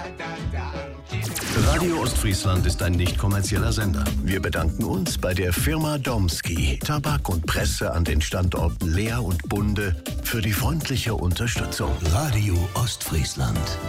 Radio Ostfriesland ist ein nicht kommerzieller Sender. Wir bedanken uns bei der Firma Domski, Tabak und Presse an den Standorten Leer und Bunde für die freundliche Unterstützung. Radio Ostfriesland.